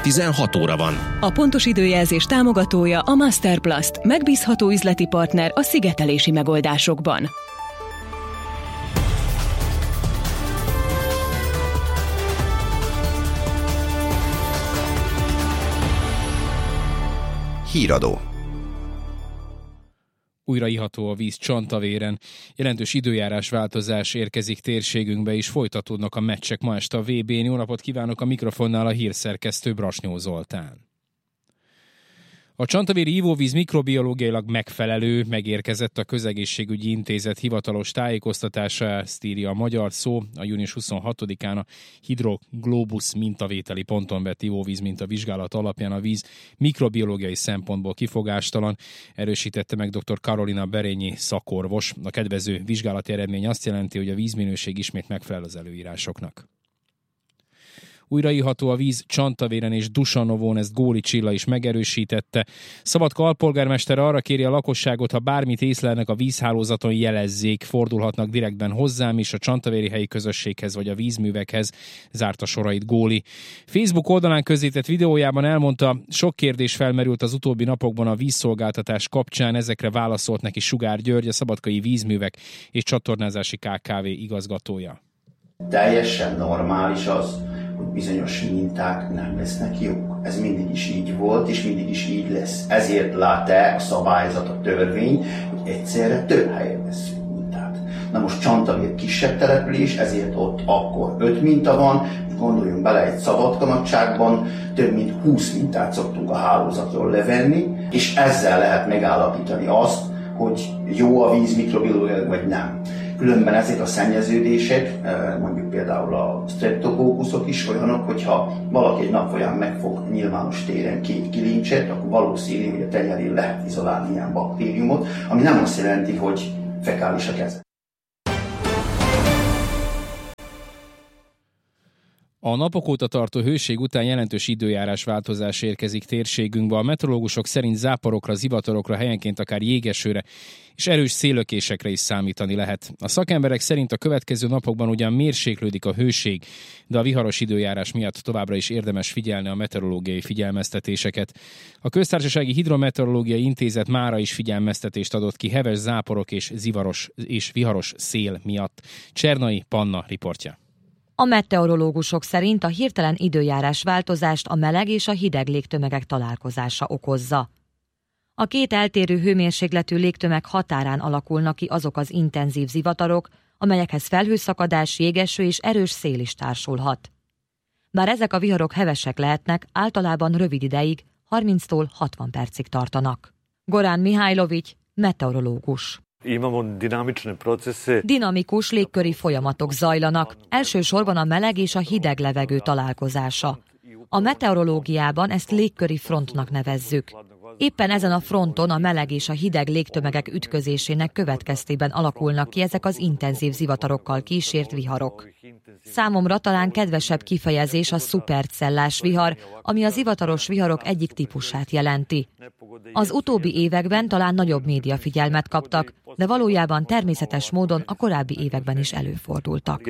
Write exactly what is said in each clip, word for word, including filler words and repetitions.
tizenhat óra van. A pontos időjelzés támogatója a Masterplast, megbízható üzleti partner a szigetelési megoldásokban. Híradó. Újra iható a víz Csantavéren. Jelentős időjárás változás érkezik térségünkbe, és folytatódnak a meccsek ma este a vé bén. Jó napot kívánok, a mikrofonnál a hírszerkesztő Brasnyó Zoltán. A csantavéri ivóvíz mikrobiológiailag megfelelő, megérkezett a Közegészségügyi Intézet hivatalos tájékoztatása, ezt írja a Magyar Szó. A június huszonhatodikán a Hidroglobus mintavételi ponton vett ivóvíz minta vizsgálat alapján a víz mikrobiológiai szempontból kifogástalan, erősítette meg dr. Karolina Berényi szakorvos. A kedvező vizsgálati eredmény azt jelenti, hogy a vízminőség ismét megfelel az előírásoknak. Újra iható a víz Csantavéren és Dusanovón, ezt Góli Csilla is megerősítette. Szabadka alpolgármester arra kéri a lakosságot, ha bármit észlelnek a vízhálózaton, jelezzék, fordulhatnak direktben hozzám is, a csantavéri helyi közösséghez vagy a vízművekhez, zárta sorait Góli. Facebook oldalán közzétett videójában elmondta, sok kérdés felmerült az utóbbi napokban a vízszolgáltatás kapcsán, ezekre válaszolt neki Sugár György, a Szabadkai Vízművek és Csatornázási ká ká vé igazgatója. Teljesen normális az, hogy bizonyos minták nem lesznek jók. Ez mindig is így volt, és mindig is így lesz. Ezért lát-e a szabályzat, a törvény, hogy egyszerre több helyen veszünk mintát. Na most Csantavér kisebb település, ezért ott akkor öt minta van, gondoljunk bele, egy Szabadka nagyságban több mint húsz mintát szoktunk a hálózatról levenni, és ezzel lehet megállapítani azt, hogy jó a víz mikrobiológiailag, vagy nem. Különben ezek a szennyeződések, mondjuk például a streptokókuszok is olyanok, hogyha valaki egy nap folyamán megfog nyilvános téren két kilincset, akkor valószínű, hogy a tenyerén lehet izolálni ilyen baktériumot, ami nem azt jelenti, hogy fekális a keze. A napok óta tartó hőség után jelentős időjárás változás érkezik térségünkbe. A meteorológusok szerint záporokra, zivatarokra, helyenként akár jégesőre és erős széllökésekre is számítani lehet. A szakemberek szerint a következő napokban ugyan mérséklődik a hőség, de a viharos időjárás miatt továbbra is érdemes figyelni a meteorológiai figyelmeztetéseket. A Köztársasági Hidrometeorológiai Intézet mára is figyelmeztetést adott ki heves záporok és zivaros és viharos szél miatt. Csernai Panna riportja. A meteorológusok szerint a hirtelen időjárás változást a meleg és a hideg légtömegek találkozása okozza. A két eltérő hőmérsékletű légtömeg határán alakulnak ki azok az intenzív zivatarok, amelyekhez felhőszakadás, jégeső és erős szél is társulhat. Bár ezek a viharok hevesek lehetnek, általában rövid ideig, harminctól hatvan percig tartanak. Gorán Mihajlovics, meteorológus. Dinamikus légköri folyamatok zajlanak, elsősorban a meleg és a hideg levegő találkozása. A meteorológiában ezt légköri frontnak nevezzük. Éppen ezen a fronton a meleg és a hideg légtömegek ütközésének következtében alakulnak ki ezek az intenzív zivatarokkal kísért viharok. Számomra talán kedvesebb kifejezés a szupercellás vihar, ami a zivataros viharok egyik típusát jelenti. Az utóbbi években talán nagyobb médiafigyelmet kaptak, de valójában természetes módon a korábbi években is előfordultak.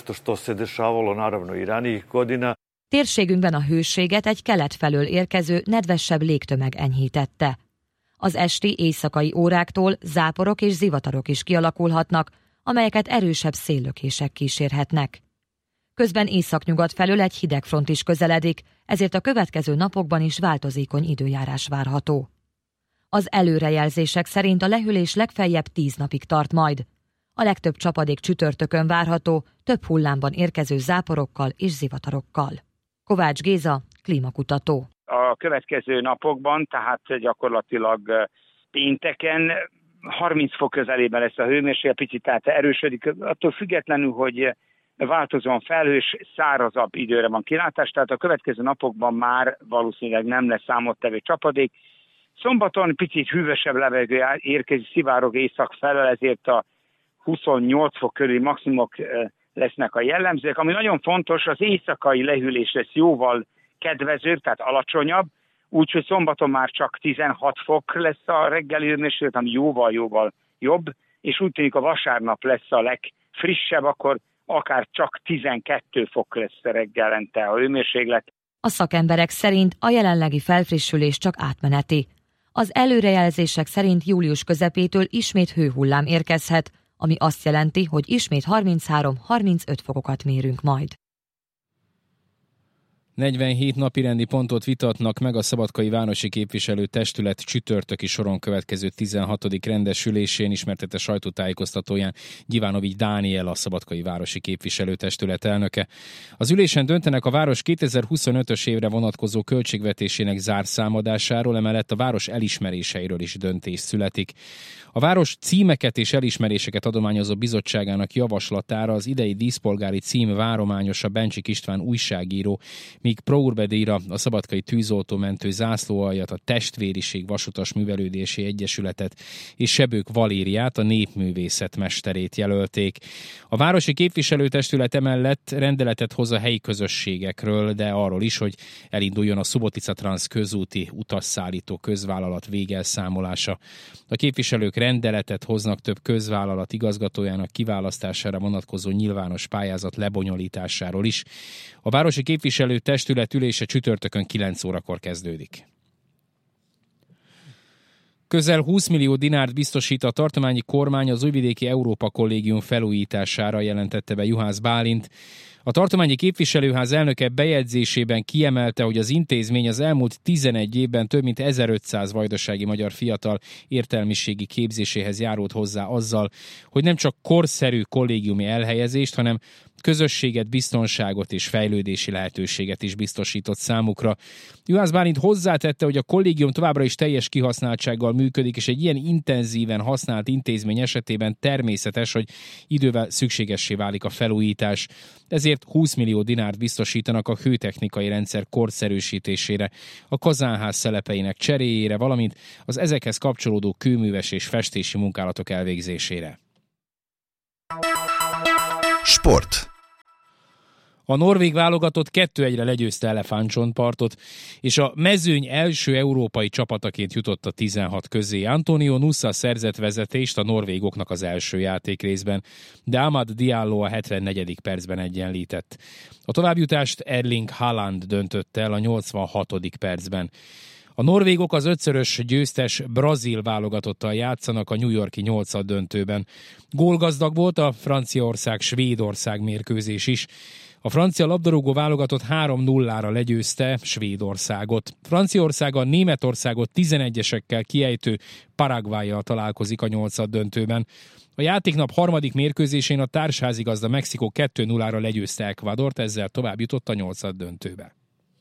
Térségünkben a hőséget egy kelet felől érkező, nedvesebb légtömeg enyhítette. Az esti éjszakai óráktól záporok és zivatarok is kialakulhatnak, amelyeket erősebb széllökések kísérhetnek. Közben északnyugat felől egy hideg front is közeledik, ezért a következő napokban is változékony időjárás várható. Az előrejelzések szerint a lehűlés legfeljebb tíz napig tart majd. A legtöbb csapadék csütörtökön várható, több hullámban érkező záporokkal és zivatarokkal. Kovács Géza, klímakutató. A következő napokban, tehát gyakorlatilag pénteken harminc fok közelében lesz a hőmérséklet, picit tehát erősödik, attól függetlenül, hogy változóan felhős, szárazabb időre van kilátás, tehát a következő napokban már valószínűleg nem lesz számottevő csapadék. Szombaton picit hűvösebb levegő érkezik, szivárog észak felől, ezért a huszonnyolc fok körüli maximumok lesznek a jellemzők. Ami nagyon fontos, az éjszakai lehűlés lesz jóval kedvezőbb, tehát alacsonyabb, úgyhogy szombaton már csak tizenhat fok lesz a reggeli hőmérséklet, ami jóval-jóval jobb, és úgy tűnik a vasárnap lesz a legfrissebb, akkor akár csak tizenkét fok lesz reggelente a hőmérséklet. A szakemberek szerint a jelenlegi felfrissülés csak átmeneti. Az előrejelzések szerint július közepétől ismét hőhullám érkezhet, ami azt jelenti, hogy ismét harminchárom-harmincöt fokokat mérünk majd. negyvenhét napirendi pontot vitatnak meg a Szabadkai Városi Képviselő Testület csütörtöki soron következő tizenhatodik rendesülésén, ismertette sajtótájékoztatóján Gyivanovics Dániel, a Szabadkai Városi Képviselő Testület elnöke. Az ülésen döntenek a város kétezer-huszonötös évre vonatkozó költségvetésének zárszámadásáról, emellett a város elismeréseiről is döntés születik. A város címeket és elismeréseket adományozó bizottságának javaslatára az idei díszpolgári cím várományosa Bencsik István újságíró, míg Pro Urbe díjra a Szabadkai Tűzoltómentő zászlóaljat, a Testvériség Vasutas Művelődési Egyesületet és Sebők Valériát, a népművészet mesterét jelölték. A Városi Képviselőtestület emellett rendeletet hoz a helyi közösségekről, de arról is, hogy elinduljon a Subotica Trans közúti utasszállító közvállalat végelszámolása. A képviselők rendeletet hoznak több közvállalat igazgatójának kiválasztására vonatkozó nyilvános pályázat lebonyolításáról is. A Városi Képviselő Testület ülése csütörtökön kilenc órakor kezdődik. Közel húsz millió dinárt biztosít a tartományi kormány az Újvidéki Európa Kollégium felújítására, jelentette be Juhász Bálint. A tartományi képviselőház elnöke bejegyzésében kiemelte, hogy az intézmény az elmúlt tizenegy évben több mint ezerötszáz vajdasági magyar fiatal értelmiségi képzéséhez járult hozzá azzal, hogy nem csak korszerű kollégiumi elhelyezést, hanem közösséget, biztonságot és fejlődési lehetőséget is biztosított számukra. Juhász Bálint hozzátette, hogy a kollégium továbbra is teljes kihasználtsággal működik, és egy ilyen intenzíven használt intézmény esetében természetes, hogy idővel szükségessé válik a felújítás. Ezért húsz millió dinárt biztosítanak a hőtechnikai rendszer korszerűsítésére, a kazánház szelepeinek cseréjére, valamint az ezekhez kapcsolódó kőműves és festési munkálatok elvégzésére. Sport. A norvég válogatott kettő egyre legyőzte Elefántcsontpartot, és a mezőny első európai csapataként jutott a tizenhat közé. Antonio Nusa szerzett vezetést a norvégoknak az első játékrészben, de Amad Diallo a hetvennegyedik percben egyenlített. A továbbjutást Erling Haaland döntött el a nyolcvanhatodik percben. A norvégok az ötszörös győztes brazil válogatottal játszanak a New York-i nyolcad döntőben. Gólgazdag volt a Franciaország-Svédország mérkőzés is. A francia labdarúgó válogatott három nullára legyőzte Svédországot. Franciaország a Németországot tizenegyesekkel kiejtő Paraguayyal találkozik a nyolcad döntőben. A játéknap harmadik mérkőzésén a társházigazda Mexikó kettő nullára legyőzte Ecuadort, ezzel tovább jutott a nyolcad döntőbe.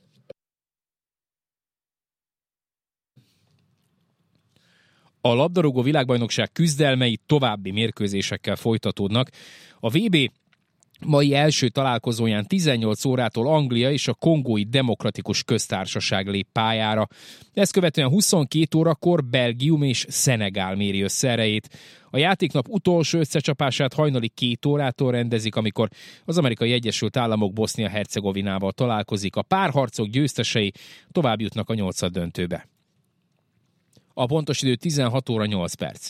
A labdarúgó világbajnokság küzdelmei további mérkőzésekkel folytatódnak. A vé bé mai első találkozóján tizennyolc órától Anglia és a Kongói Demokratikus Köztársaság lép pályára. Ezt követően huszonkét órakor Belgium és Szenegál méri össze erejét. A játéknap utolsó összecsapását hajnali két órától rendezik, amikor az Amerikai Egyesült Államok Bosznia-Hercegovinával találkozik. A párharcok győztesei tovább jutnak a nyolcad döntőbe. A pontos idő tizenhat óra nyolc perc.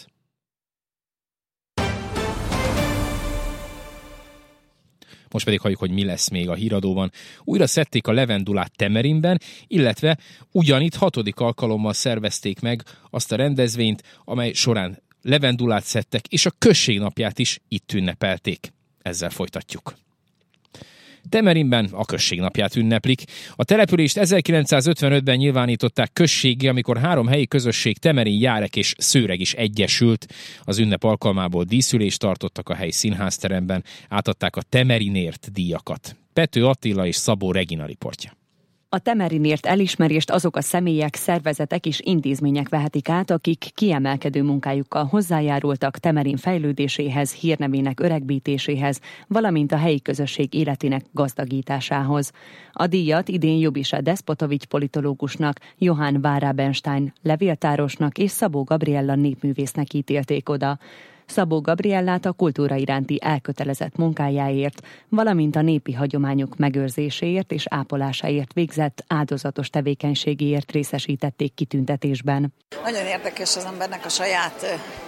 Most pedig halljuk, hogy mi lesz még a híradóban. Újra szedték a levendulát Temerinben, illetve ugyanitt hatodik alkalommal szervezték meg azt a rendezvényt, amely során levendulát szedtek, és a község napját is itt ünnepelték. Ezzel folytatjuk. Temerinben a község napját ünneplik. A települést ezerkilencszázötvenötben nyilvánították községgé, amikor három helyi közösség, Temerin, Járek és Szőreg is egyesült. Az ünnep alkalmából díszülést tartottak a helyi színházteremben, átadták a Temerinért díjakat. Pető Attila és Szabó Regina riportja. A Temerinért elismerést azok a személyek, szervezetek és intézmények vehetik át, akik kiemelkedő munkájukkal hozzájárultak Temerin fejlődéséhez, hírnevének öregbítéséhez, valamint a helyi közösség életének gazdagításához. A díjat idén Jobisa Despotovics politológusnak, Johann Várabenstein levéltárosnak és Szabó Gabriella népművésznek ítélték oda. Szabó Gabriellát a kultúra iránti elkötelezett munkájáért, valamint a népi hagyományok megőrzéséért és ápolásáért végzett áldozatos tevékenységéért részesítették kitüntetésben. Nagyon érdekes az embernek a saját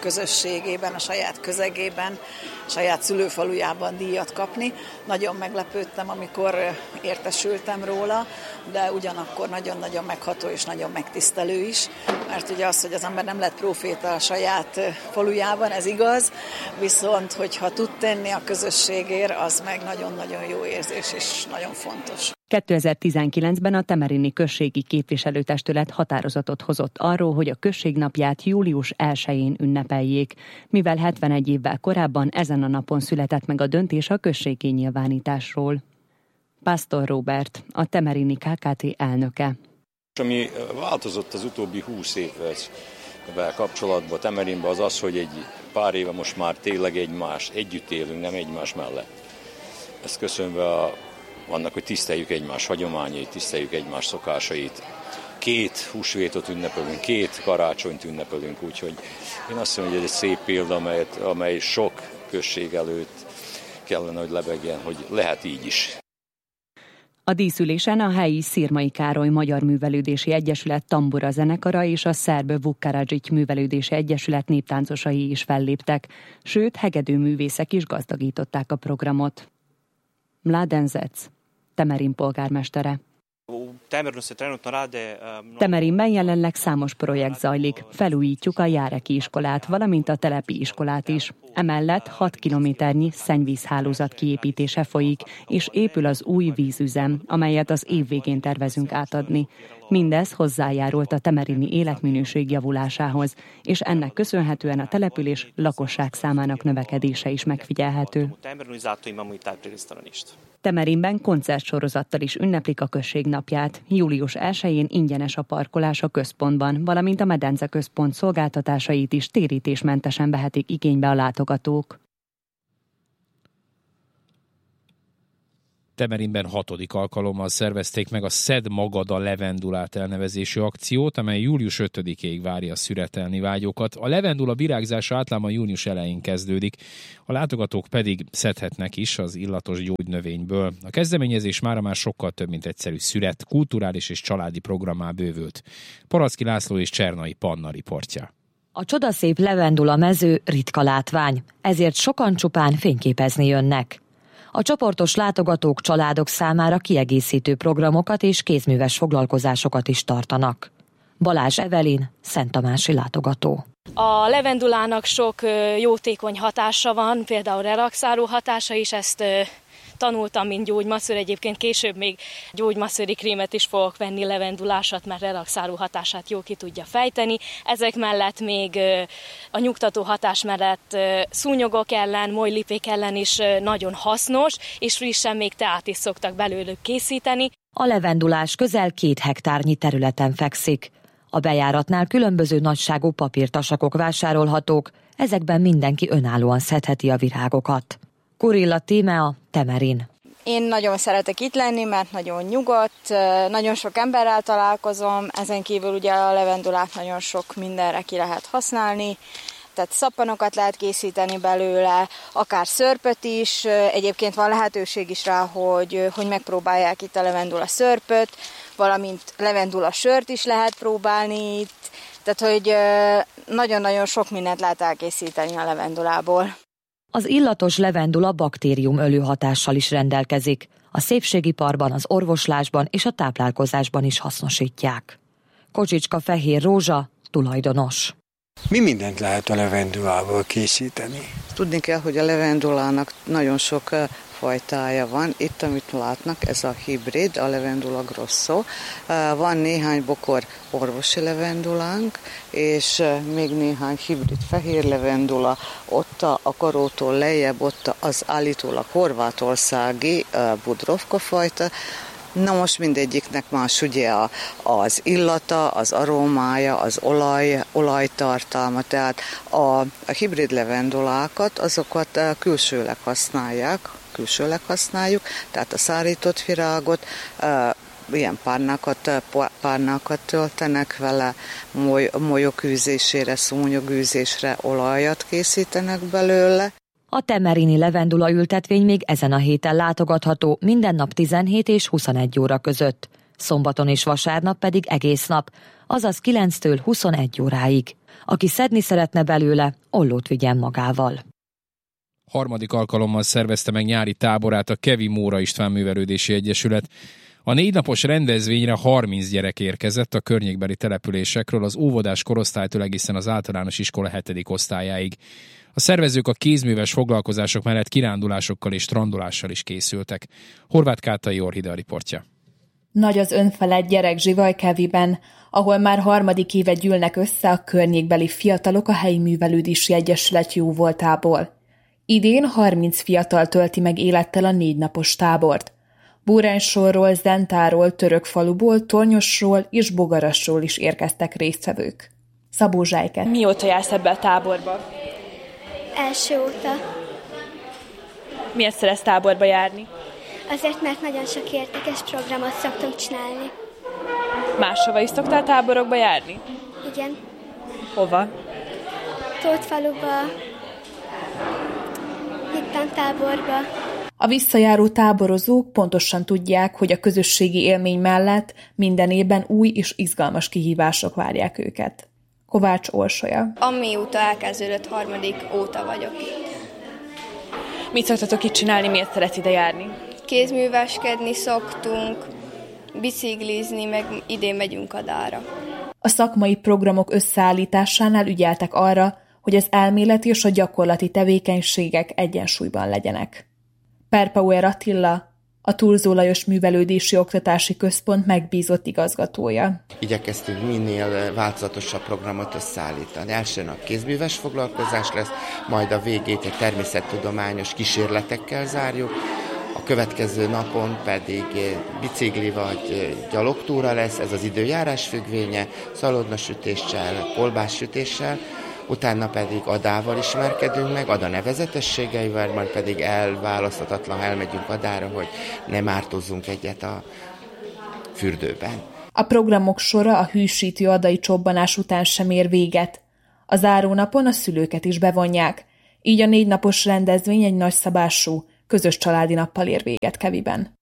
közösségében, a saját közegében, a saját szülőfalujában díjat kapni. Nagyon meglepődtem, amikor értesültem róla, de ugyanakkor nagyon-nagyon megható és nagyon megtisztelő is, mert ugye az, hogy az ember nem lett próféta a saját falujában, ez igaz, viszont hogyha tud tenni a közösségért, az meg nagyon-nagyon jó érzés és nagyon fontos. kétezer-tizenkilencben a temerini községi képviselőtestület határozatot hozott arról, hogy a községnapját július elsején ünnepeljék, mivel hetvenegy évvel korábban ezen a napon született meg a döntés a községi nyilvánításról. Pásztor Róbert, a temerini ká ká té elnöke. Ami változott az utóbbi húsz évvel kapcsolatban Temerinben az az, hogy egy pár éve most már tényleg egymás, együtt élünk, nem egymás mellett. Ezt köszönve a annak, hogy tiszteljük egymás hagyományait, tiszteljük egymás szokásait. Két húsvétot ünnepelünk, két karácsonyt ünnepelünk, úgyhogy én azt mondom, hogy ez egy szép példa, amelyet, amely sok község előtt kellene, hogy lebegjen, hogy lehet így is. A díszülésen a helyi Szirmai Károly Magyar Művelődési Egyesület tambura zenekara és a szerb Vukaradzsics Művelődési Egyesület néptáncosai is felléptek, sőt, hegedűművészek is gazdagították a programot. Mladen Zec, Temerin polgármestere. Temerinben jelenleg számos projekt zajlik, felújítjuk a Járeki iskolát, valamint a telepi iskolát is. Emellett hat kilométernyi szennyvízhálózat kiépítése folyik, és épül az új vízüzem, amelyet az év végén tervezünk átadni. Mindez hozzájárult a temerini életminőség javulásához, és ennek köszönhetően a település lakosság számának növekedése is megfigyelhető. Temerinben koncertsorozattal is ünneplik a község napját. július elsején ingyenes a parkolás a központban, valamint a Medence Központ szolgáltatásait is térítésmentesen vehetik igénybe a látogatók. Temerinben hatodik alkalommal szervezték meg a Szedd magad a levendulát elnevezésű akciót, amely július ötödikéig várja a szüretelni vágyókat. A levendula virágzása általában június elején kezdődik, a látogatók pedig szedhetnek is az illatos gyógynövényből. A kezdeményezés mára már sokkal több, mint egyszerű szüret, kulturális és családi programmá bővült. Paracki László és Csernai Panna riportja. A csodaszép levendula mező ritka látvány, ezért sokan csupán fényképezni jönnek. A csoportos látogatók családok számára kiegészítő programokat és kézműves foglalkozásokat is tartanak. Balázs Evelin, szenttamási látogató. A levendulának sok jótékony hatása van, például relaxáló hatása is, ezt tanultam, mint gyógymasször, egyébként később még gyógymasszöri krémet is fogok venni levendulásat, mert relaxáló hatását jó ki tudja fejteni. Ezek mellett még a nyugtató hatás mellett szúnyogok ellen, molylipék ellen is nagyon hasznos, és frissen még teát is szoktak belőlük készíteni. A levendulás közel két hektárnyi területen fekszik. A bejáratnál különböző nagyságú papírtasakok vásárolhatók, ezekben mindenki önállóan szedheti a virágokat. Kurilla Tímea, Temerin. Én nagyon szeretek itt lenni, mert nagyon nyugodt, nagyon sok emberrel találkozom, ezen kívül ugye a levendulát nagyon sok mindenre ki lehet használni, tehát szappanokat lehet készíteni belőle, akár szörpöt is, egyébként van lehetőség is rá, hogy, hogy megpróbálják itt a levendula szörpöt, valamint levendula sört is lehet próbálni itt, tehát hogy nagyon-nagyon sok mindent lehet elkészíteni a levendulából. Az illatos levendula baktériumölő hatással is rendelkezik. A szépségiparban, az orvoslásban és a táplálkozásban is hasznosítják. Kocsicska Fehér Rózsa, tulajdonos. Mi mindent lehet a levendulából készíteni? Tudni kell, hogy a levendulának nagyon sok fajtája van. Itt, amit látnak, ez a hibrid, a levendula grosso. Van néhány bokor orvosi levendulánk, és még néhány hibrid fehér levendula. Ott a karótól lejjebb, ott az állítólag horvátországi budrovka fajta. Na most mindegyiknek más ugye az illata, az arómája, az olaj, olajtartalma, tehát a, a hibrid levendulákat, azokat külsőleg használják, külsőleg használjuk, tehát a szárított virágot, ilyen párnákat, párnákat töltenek vele, moly, molyokűzésére, szúnyogűzésre olajat készítenek belőle. A temerini levendula ültetvény még ezen a héten látogatható minden nap tizenhét és huszonegy óra között. Szombaton és vasárnap pedig egész nap, azaz kilenctől huszonegy óráig. Aki szedni szeretne belőle, ollót vigyen magával. Harmadik alkalommal szervezte meg nyári táborát a Kevi Móra István Művelődési Egyesület. A négy napos rendezvényre harminc gyerek érkezett a környékbeli településekről, az óvodás korosztálytól egészen az általános iskola hetedik osztályáig. A szervezők a kézműves foglalkozások mellett kirándulásokkal és strandolással is készültek. Horváth Kátai Orhida riportja. Nagy az önfelett gyerekzsivaj Keviben, ahol már harmadik éve gyűlnek össze a környékbeli fiatalok a helyi művelődési egyesület jóvoltából. Idén harminc fiatal tölti meg élettel a négy napos tábort. Búránysorról, Zentáról, Törökfaluból, Tornyosról és Bogarasról is érkeztek résztvevők. Szabó Zsájke. Mióta jársz ebbe a táborba? Első óta. Miért szeretsz táborba járni? Azért, mert nagyon sok értékes programot szoktunk csinálni. Máshova is szoktál táborokba járni? Igen. Hova? Tótfaluba, Hittan táborba. A visszajáró táborozók pontosan tudják, hogy a közösségi élmény mellett minden évben új és izgalmas kihívások várják őket. Kovács Orsolya. Amióta elkezdődött, harmadik óta vagyok. Mit szoktatok itt csinálni, miért szeretsz ide járni? Kézműveskedni szoktunk, biciklizni, meg idén megyünk a dára. A szakmai programok összeállításánál ügyeltek arra, hogy az elméleti és a gyakorlati tevékenységek egyensúlyban legyenek. Perpauer Attila, a Turzó Lajos Művelődési Oktatási Központ megbízott igazgatója. Igyekeztünk minél változatosabb programot összeállítani. Első nap kézműves foglalkozás lesz, majd a végét egy természettudományos kísérletekkel zárjuk, a következő napon pedig bicikli vagy gyalogtúra lesz, ez az időjárás függvénye, szalonnasütéssel, kolbássütéssel, utána pedig Adával ismerkedünk meg, Ada nevezetességeivel, majd pedig elválaszthatatlan, elmegyünk Adára, hogy nem ártozzunk egyet a fürdőben. A programok sora a hűsítő adai csobbanás után sem ér véget. A zárónapon a szülőket is bevonják, így a négy napos rendezvény egy nagyszabású, közös családi nappal ér véget Keviben.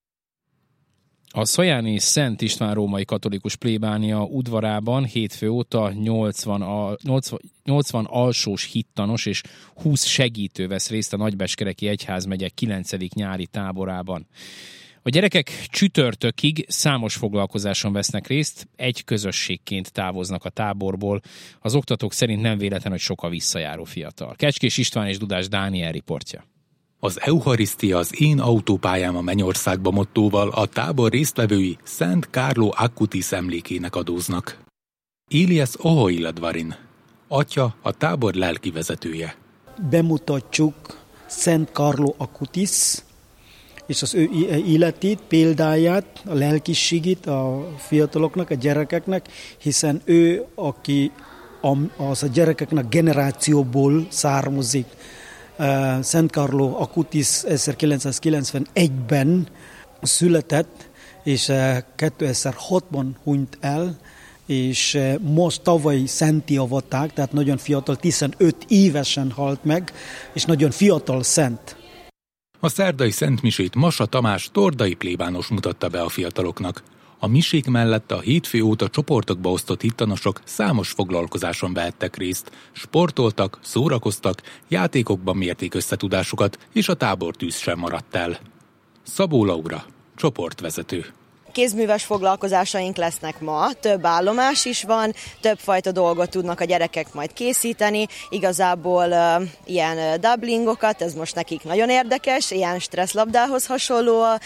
A szajáni Szent István római katolikus plébánia udvarában hétfő óta nyolcvan, a, nyolcvan, nyolcvan alsós hittanos és húsz segítő vesz részt a Nagybeskereki Egyházmegye kilencedik nyári táborában. A gyerekek csütörtökig számos foglalkozáson vesznek részt, egy közösségként távoznak a táborból. Az oktatók szerint nem véletlen, hogy sok a visszajáró fiatal. Kecskés István és Dudás Dániel riportja. Az Eucharisztia az én autópályám a mennyországba mottóval a tábor résztvevői Szent Carlo Acutis emlékének adóznak. Ilias Ohoiladvarin, atya a tábor lelkivezetője. Bemutatjuk Szent Carlo Acutis és az ő életét, példáját, a lelkiségét a fiataloknak, a gyerekeknek, hiszen ő, aki az a gyerekeknek generációból származik. Szent Carlo Acutis ezerkilencszázkilencvenegyben született, és kétezer-hatban hunyt el, és most tavaly szentté avatták, tehát nagyon fiatal, tizenöt évesen halt meg, és nagyon fiatal szent. A szerdai szentmisét Massa Tamás tordai plébános mutatta be a fiataloknak. A misék mellett a hétfő óta csoportokba osztott hittanosok számos foglalkozáson vehettek részt, sportoltak, szórakoztak, játékokban mérték összetudásukat, és a tábortűz sem maradt el. Szabó Laura, csoportvezető. Kézműves foglalkozásaink lesznek ma, több állomás is van, többfajta dolgot tudnak a gyerekek majd készíteni, igazából uh, ilyen uh, doublingokat, ez most nekik nagyon érdekes, ilyen stresszlabdához hasonló, uh,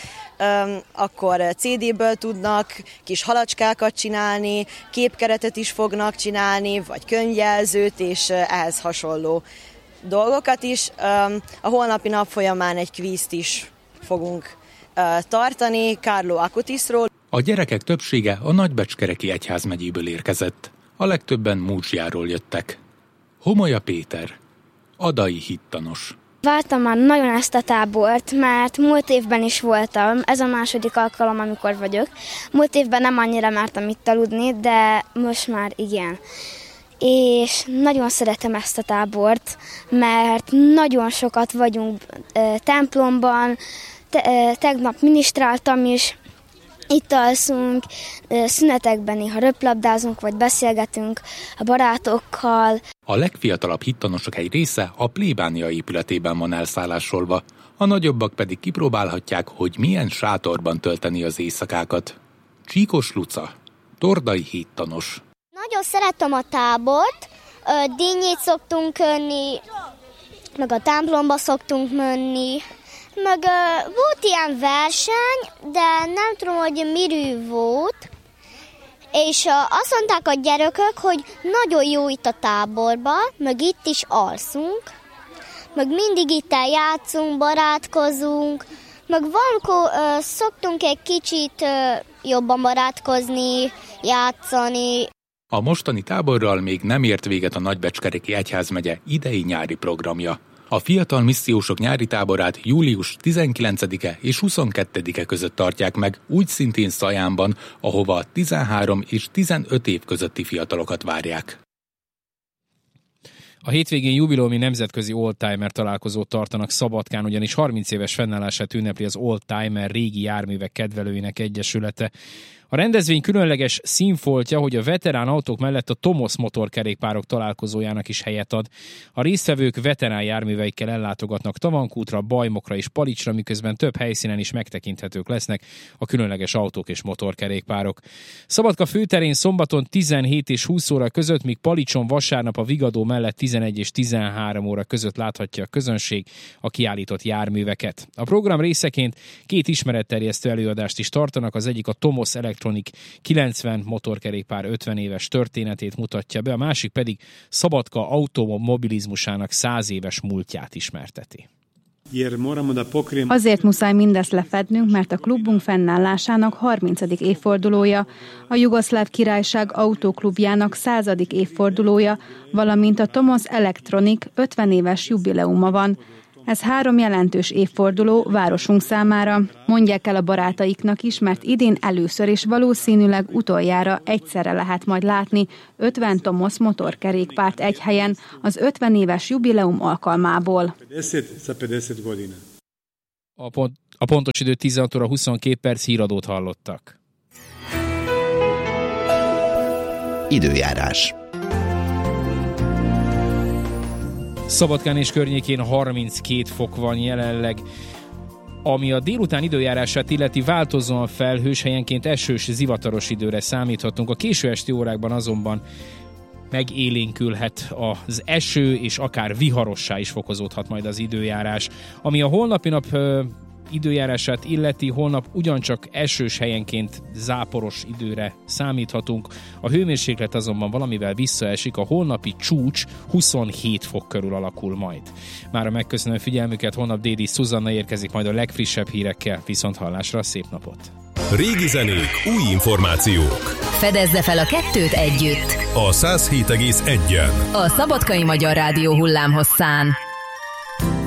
akkor cé déből tudnak kis halacskákat csinálni, képkeretet is fognak csinálni, vagy könyvjelzőt, és uh, ehhez hasonló dolgokat is. Um, a holnapi nap folyamán egy kvízt is fogunk tartani Carlo Acutisról. A gyerekek többsége a Nagybecskereki Egyházmegyéből érkezett. A legtöbben Múzsjáról jöttek. Homolya Péter, adai hittanos. Vártam már nagyon ezt a tábort, mert múlt évben is voltam, ez a második alkalom, amikor vagyok. Múlt évben nem annyira mertem itt aludni, de most már igen. És nagyon szeretem ezt a tábort, mert nagyon sokat vagyunk e, templomban, Te, tegnap minisztráltam is, Itt alszunk, szünetekben néha röplabdázunk, vagy beszélgetünk a barátokkal. A legfiatalabb hittanosok egy része a plébánia épületében van elszállásolva, a nagyobbak pedig kipróbálhatják, hogy milyen sátorban tölteni az éjszakákat. Csíkos Luca, tordai hittanos. Nagyon szeretem a tábort, dinnyét szoktunk önni, meg a templomba szoktunk menni, meg uh, volt ilyen verseny, de nem tudom, hogy mirű volt, és uh, azt mondták a gyerekek, hogy nagyon jó itt a táborba, meg itt is alszunk, meg mindig itt eljátszunk, barátkozunk, meg valamikor uh, szoktunk egy kicsit uh, jobban barátkozni, játszani. A mostani táborral még nem ért véget a Nagybecskereki Egyházmegye idei nyári programja. A fiatal missziósok nyári táborát július tizenkilencedike és huszonkettedike között tartják meg, úgy szintén Szajánban, ahova tizenhárom és tizenöt év közötti fiatalokat várják. A hétvégén jubileumi nemzetközi oldtimer találkozót tartanak Szabadkán, ugyanis harminc éves fennállását ünnepli az Oldtimer régi járművek kedvelőinek egyesülete. A rendezvény különleges színfoltja, hogy a veterán autók mellett a Tomos motorkerékpárok találkozójának is helyet ad. A résztvevők veterán járműveikkel ellátogatnak Tavankútra, Bajmokra és Palicsra, miközben több helyszínen is megtekinthetők lesznek a különleges autók és motorkerékpárok. Szabadka főterén szombaton tizenhét és húsz óra között, míg Palicson vasárnap a Vigadó mellett tizenegy és tizenhárom óra között láthatja a közönség a kiállított járműveket. A program részeként két ismeretterjesztő előadást is tartanak, az egyik a Tomos Electronic kilencven motorkerékpár ötven éves történetét mutatja be, a másik pedig Szabadka automobilizmusának száz éves múltját ismerteti. Azért muszáj mindezt lefednünk, mert a klubunk fennállásának harmincadik évfordulója, a Jugoszláv Királyság autóklubjának századik évfordulója, valamint a Tomos Electronic ötven éves jubileuma van. Ez három jelentős évforduló városunk számára. Mondják el a barátaiknak is, mert idén először és valószínűleg utoljára egyszerre lehet majd látni ötven Tomos motorkerékpárt egy helyen az ötven éves jubileum alkalmából. A, pont, a pontos idő tizenhat óra huszonkét perc, híradót hallottak. Időjárás. Szabadkán és környékén harminckét fok van jelenleg. Ami a délután időjárását illeti, változóan felhős, helyenként esős, zivataros időre számíthatunk. A késő esti órákban azonban megélénkülhet az eső, és akár viharossá is fokozódhat majd az időjárás. Ami a holnapi nap ö, időjárását illeti, holnap ugyancsak esős, helyenként záporos időre számíthatunk. A hőmérséklet azonban valamivel visszaesik, a holnapi csúcs huszonhét fok körül alakul majd. Mára megköszönöm figyelmüket, holnap Dédi Szuzanna érkezik majd a legfrissebb hírekkel. Viszont hallásra, szép napot! Régi zenék, új információk. Fedezze fel a kettőt együtt. A száz hét egész egyen. A Szabadkai Magyar Rádió hullámhosszán.